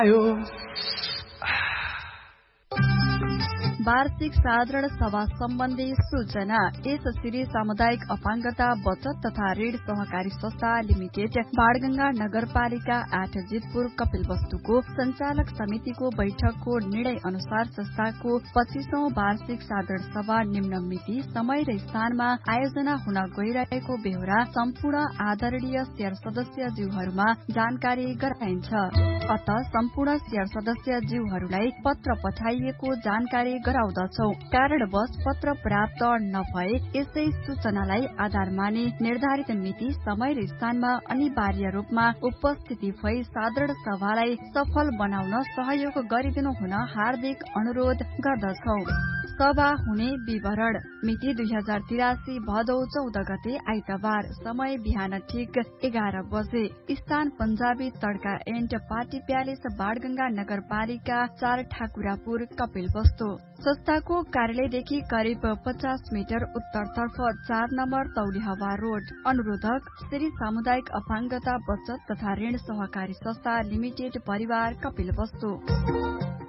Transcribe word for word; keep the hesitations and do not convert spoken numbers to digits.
वार्षिक साधारण सभा सम्बन्धी सूचना। यस श्री सामुदायिक अपाङ्गता बचत तथा ऋण सहकारी संस्था लिमिटेड बाणगंगा नगरपालिका आठ जितपुर कपिलवस्तुको संचालक समितिको बैठकको निर्णय अनुसार संस्थाको पच्चीसौं वार्षिक साधारण सभा निम्न मिति, समय र स्थानमा आयोजना हुन गइरहेको बेहोरा सम्पूर्ण आदरणीय शेयर सदस्य ज्यूहरूमा जानकारी गराइन्छ। अत सम्पूर्ण शेयर सदस्य ज्यूहरूलाई पत्र पठाइएको जानकारी गराउँदछौ। कारणवश पत्र प्राप्त नभए यसै सूचनालाई आधार मानि निर्धारित मिति, समय र स्थानमा अनिवार्य रूपमा उपस्थिति भई साधारण सभालाई सफल बनाउन सहयोग गरिदिनु हुन हार्दिक अनुरोध गर्दछौ। सभा हुने विवरण। मिति दुई हजार तिरासी भदौ चौध गते आइतबार। समय बिहान ठिक एघार बजे। स्थान पंजाबी तड्का एन्ड पार्टी प्यालेस, बाणगंगा नगरपालिका चार, ठाकुरापुर, कपिलवस्तु। संस्थाको कार्यालयदेखि करिब पचास मिटर उत्तरतर्फ चार नम्बर तौलिहवा रोड। अनुरोधक श्री सामुदायिक अपाङ्गता बचत तथा ऋण सहकारी संस्था लिमिटेड परिवार, कपिलवस्तु।